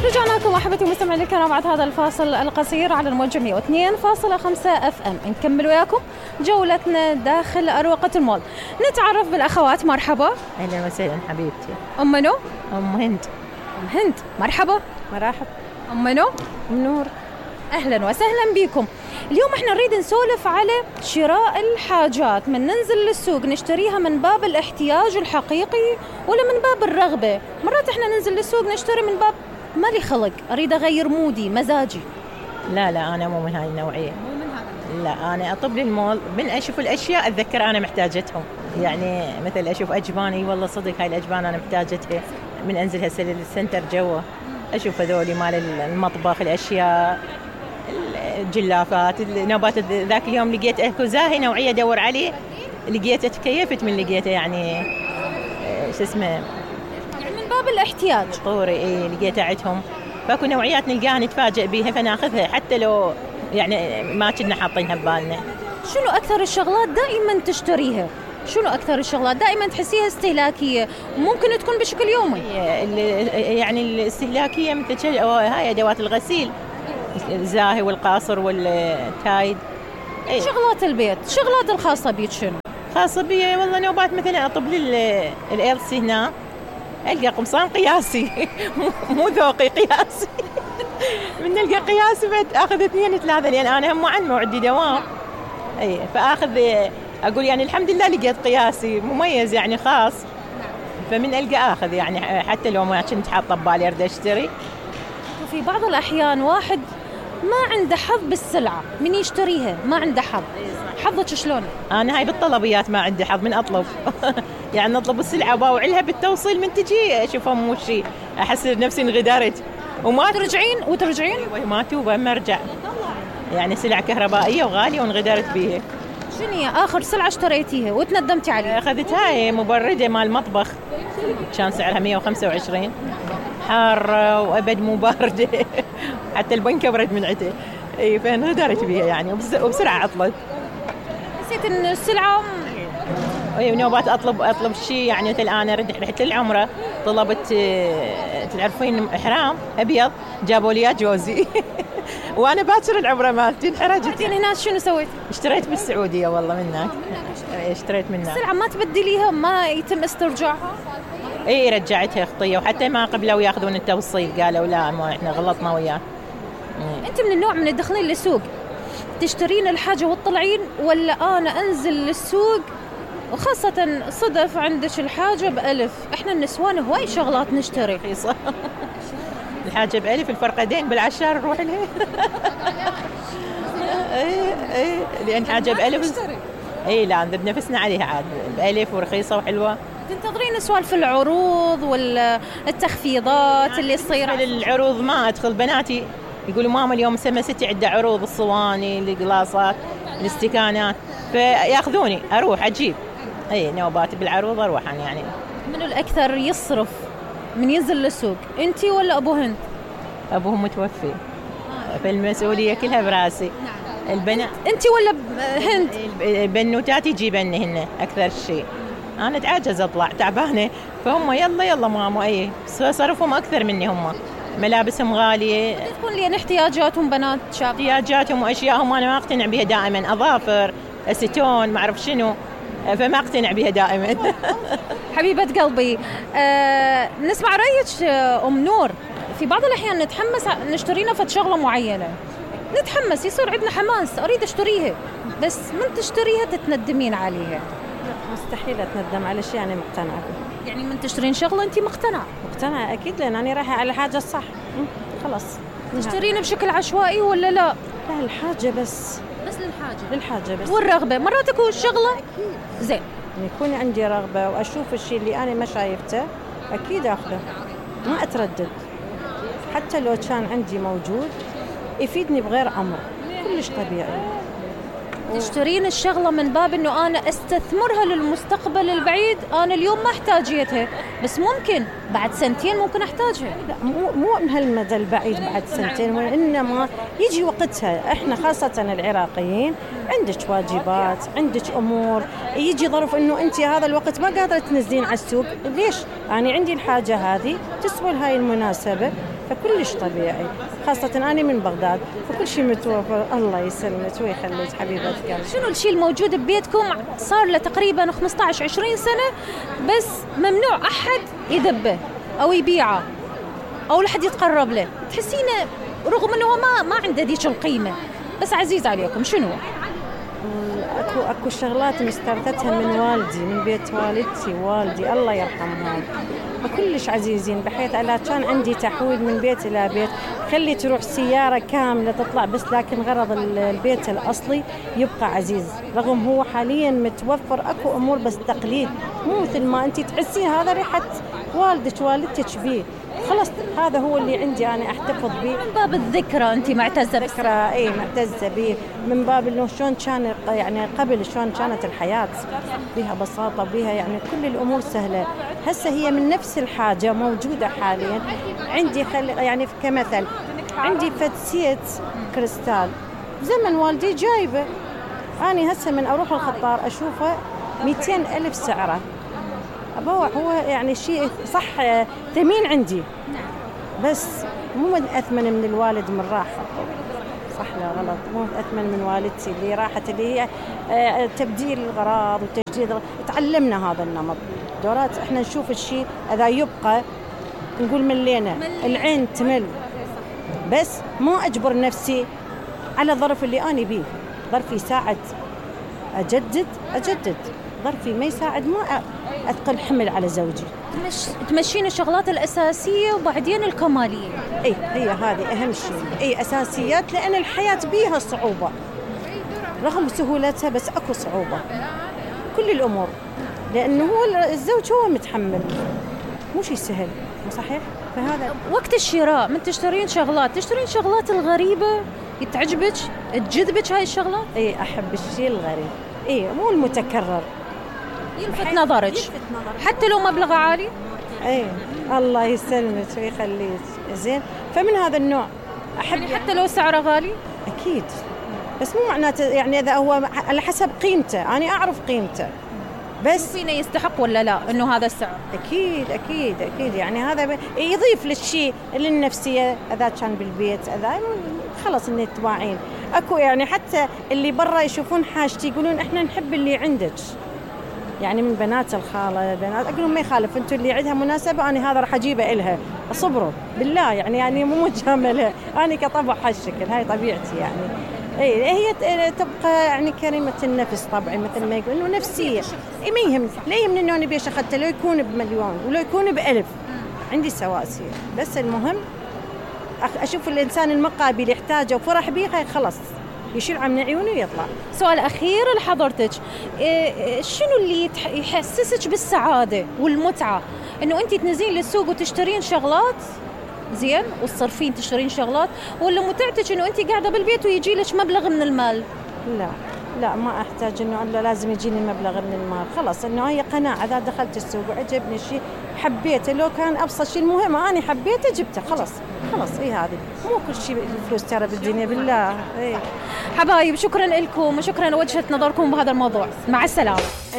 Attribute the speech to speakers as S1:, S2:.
S1: رجعنا لكم أحبتي مستمعين الكرام بعد هذا الفاصل القصير على الموجة 102.5 اف ام. نكمل وياكم جولتنا داخل أروقة المول. نتعرف بالأخوات. مرحبا.
S2: أهلا وسهلا حبيبتي.
S1: أم منو؟
S2: أم هند.
S1: أم هند مرحبا.
S2: مرحبا.
S1: أم منو؟
S2: أم نور.
S1: أهلا وسهلا بكم. اليوم احنا نريد نسولف على شراء الحاجات، من ننزل للسوق نشتريها من باب الاحتياج الحقيقي ولا من باب الرغبة؟ مرات احنا ننزل للسوق نشتري من باب مالي خلق، أريد أغير مودي مزاجي.
S2: لا أنا مو من هاي النوعية.
S1: مو من هذا.
S2: لا أنا أطب للمول من أشوف الأشياء أتذكر أنا محتاجتهم، يعني مثل أشوف أجباني والله صدق هاي الأجبان أنا محتاجتها، من أنزل هسه للسنتر جوا أشوف هذولي مال المطبخ الأشياء الجلافات النوبات. ذاك اليوم لقيت اكو زاهي نوعية أدور عليه، لقيته تكيفت من لقيته يعني شو اسمه
S1: يعني من باب الاحتياج
S2: طوري. إيه لقيته عندهم، فاكو نوعيات نلقاها نتفاجئ بيها فناخذها حتى لو يعني ما كنا حاطينها ببالنا.
S1: شنو أكثر الشغلات دائما تشتريها؟ شنو أكثر الشغلات دائما تحسيها استهلاكية ممكن تكون بشكل يومي؟
S2: يعني الاستهلاكية مثل هاي أدوات الغسيل، الزاهي والقاصر والتايد.
S1: شغلات البيت، شغلات الخاصة بيك شنو؟
S2: خاصة بي والله نوبات مثلا أطب لي الإرسي هنا ألقى قمصان قياسي مو ذوقي قياسي من نلقى قياسي أخذ 2-3 لأن أنا هم عن عندي دوام. أي فأخذ أقول يعني الحمد لله لقيت قياسي مميز يعني خاص، فمن ألقى أخذ يعني حتى لو ما كنت حاطة ببالي أريد أشتري.
S1: وفي بعض الأحيان واحد ما عنده حظ بالسلعة من يشتريها، ما عنده حظ. حظك شلون؟
S2: أنا هاي بالطلبيات ما عندي حظ من أطلب يعني أطلب السلعة وباوعلها بالتوصيل من تجي أشوفها مو شيء أحس نفسي انغدرت وما
S1: ترجعين
S2: ما توبة ما أرجع. يعني سلع كهربائية وغالية وانغدرت بيها.
S1: شنو هي آخر سلعة اشتريتيها وتندمتي عليها؟
S2: أخذت هاي مبردة مال مطبخ كان سعرها 125، حارة وأبد مو باردة حتى البنكة برد من عده. اي فانغدرت بيها يعني وبسرعة عطلت.
S1: حسيت ان السلعة
S2: نوبات اطلب شيء يعني مثل انا رحت للعمرة طلبت تعرفين احرام ابيض جابوا لي جوزي وانا باكر العمرة مالتي انحرجت.
S1: يعني هناك شنو سويت؟
S2: اشتريت بالسعودية والله منك. اشتريت منك.
S1: السلعة ما تبدليها، ما يتم استرجاعها؟
S2: اي رجعتها خطية وحتى ما قبلوا ياخذون التوصيل قالوا لا ما احنا غلطنا وياه.
S1: انت من النوع من الدخلين للسوق تشترين الحاجة وتطلعين، ولا انا انزل للسوق وخاصة صدف عندك الحاجة بألف؟ احنا النسوان هواي شغلات نشتري
S2: رخيصة الحاجة بألف الفرقدين بالعشار نروح لها اي لأن حاجة بألف اي لا نذب نفسنا عليها عاد بألف ورخيصة وحلوة.
S1: تنتظرين سوالف العروض والتخفيضات اللي تصير؟
S2: العروض ما أدخل، بناتي يقولوا ماما اليوم سما ستي عندها عروض الصواني القلاصات الاستكانات فياخذوني أروح أجيب. اي نوبات بالعروض أروح أنا يعني.
S1: من الأكثر يصرف من ينزل للسوق، أنتي ولا أبو هند؟
S2: أبوهم متوفي فالمسؤولية كلها براسي.
S1: نعم. البنات أنتي ولا هند؟
S2: البنوتات يجيبن هن أكثر شيء، أنا أتعجز أطلع تعبانة فهم يلا ماما. أي صرفهم أكثر مني، هم ملابسهم غالية
S1: تكون لي احتياجاتهم بنات شاب،
S2: احتياجاتهم وأشياءهم أنا ما أقتنع بها دائما، أظافر أستون ما أعرف شنو فما أقتنع بها دائما
S1: حبيبة قلبي. نسمع رأيك أم نور. في بعض الأحيان نتحمس نشترينا فد شغلة معينة، نتحمس يصير عندنا حماس أريد أشتريها، بس من تشتريها تتندمين عليها.
S3: مستحيل أتندم على شيء أنا مقتنعة به.
S1: يعني من تشترين شغلة أنت مقتنعة
S3: أكيد لأن أنا رايحة على حاجة الصح. خلاص
S1: تشترين بشكل عشوائي ولا لا؟
S3: لا الحاجة بس للحاجة بس.
S1: والرغبة مرات تكون الشغلة زين،
S3: يكون عندي رغبة وأشوف الشيء اللي أنا ما شايفته أكيد أخذه، ما أتردد حتى لو كان عندي موجود يفيدني بغير أمر، كلش طبيعي.
S1: تشترين الشغلة من باب إنه أنا أستثمرها للمستقبل البعيد، أنا اليوم ما احتاجيتها بس ممكن بعد سنتين ممكن أحتاجها.
S3: لا مو من هالمدى البعيد بعد سنتين، وإنما يجي وقتها. إحنا خاصة العراقيين عندك واجبات، عندك أمور، يجي ظرف إنه أنت هذا الوقت ما قادرة تنزلين على السوق. ليش؟ أنا عندي الحاجة هذه تسوى لهاي المناسبة فكلش طبيعي، خاصة أنا من بغداد فكل شيء متوفر. الله يسلمك ويخليك حبيبتك.
S1: شنو الشيء الموجود ببيتكم صار له تقريبا 15-20 سنة بس ممنوع أحد يذبه أو يبيعه أو لحد يتقرب له، تحسينه رغم أنه ما عنده ذيك القيمة بس عزيز عليكم؟ شنو؟
S3: اكو شغلات مسترثتها من والدي، من بيت والدي الله يرحمهم، كلش عزيزين، بحيث ألا كان عندي تحويل من بيت إلى بيت، خلي تروح سيارة كاملة تطلع بس، لكن غرض البيت الأصلي يبقى عزيز، رغم هو حاليا متوفر. أكو أمور بس تقليد، مو مثل ما أنت تحسين هذا ريحة والدتك بيه، خلاص هذا هو اللي عندي أنا أحتفظ به.
S1: من باب الذكرى أنت معتزة
S3: بالذكرى؟ إيه معتزة به، من باب إنه شلون كان يعني قبل، شلون كانت الحياة بها بساطة، بها يعني كل الأمور سهلة. هسه هي من نفس الحاجة موجودة حاليا عندي، يعني كمثل عندي فتسية كريستال زمن والدي جايبة، أنا هسه من أروح الخطار أشوفه 200,000 سعره، أبوع هو يعني شيء صح ثمين عندي، بس مو أثمن من الوالد من راحة، صح لا غلط، مو أثمن من والدتي اللي راحت، اللي هي تبديل الأغراض وتجديد. تعلمنا هذا النمط دورات، احنا نشوف الشيء إذا يبقى نقول ملينا، العين تمل، بس مو أجبر نفسي على الظرف اللي أنا بيه، ظرفي يساعد أجدد، ظرفي ما يساعد ما أثقل حمل على زوجي.
S1: تمشين الشغلات الأساسية وبعدين الكمالية.
S3: إيه هي هذه أهم شيء، إيه أساسيات، لأن الحياة بيها صعوبة رغم سهولتها، بس أكو صعوبة كل الأمور، لأنه هو الزوج هو متحمل، مو شيء سهل، صحيح؟ فهذا
S1: وقت الشراء من تشترين شغلات الغريبة تعجبك تجذبك هاي الشغلات؟
S3: إيه أحب الشيء الغريب، إيه مو المتكرر،
S1: يلفت نظرك حتى لو مبلغ عالي.
S3: ايه الله يسلمك ويخليك، زين. فمن هذا النوع احب،
S1: يعني حتى لو سعره غالي
S3: اكيد، بس مو معناته يعني اذا هو على حسب قيمته، انا اعرف قيمته، بس
S1: فينا يستحق ولا لا انه هذا السعر.
S3: اكيد يعني هذا يضيف للشيء للنفسيه، اذا كان بالبيت اذا خلص انه تباعين. اكو يعني حتى اللي برا يشوفون حاجتي يقولون احنا نحب اللي عندك، يعني من بنات الخالة، بنات أقول ما يخالف، أنتوا اللي عندها مناسبة أنا هذا راح أجيبه إلها، صبروا بالله، يعني مو مجاملة، أنا كطبع هالشكل، هاي طبيعتي يعني. إيه هي تبقى يعني كريمة النفس طبعا، مثل ما يقول إنه نفسية، ما يهم، لا يهمني إنه أنا بيش أخذته، لو يكون بمليون ولو يكون ب1000 عندي سواسية، بس المهم أشوف الإنسان المقابل يحتاجه وفرح بيه، خلاص يشيل عن عيونه ويطلع.
S1: سؤال أخير لحضرتك، شنو اللي يحسسك بالسعادة والمتعة؟ إنه أنت تنزلين للسوق وتشترين شغلات زين وتصرفين تشترين شغلات، ولا متعتك إنه أنت قاعدة بالبيت ويجي لك مبلغ من المال؟
S3: لا ما أحتاج إنه لازم يجيني مبلغ من المال، خلاص إنه هي قناعة، إذا دخلت السوق وعجبني شيء حبيته، لو كان أبسط شيء، المهم أنا حبيته جبته، خلاص إيه هذه مو كل شيء الفلوس ترى بالدنيا بالله. إيه
S1: حبايب، شكرا لكم وشكرا لوجهة نظركم بهذا الموضوع، مع السلامة.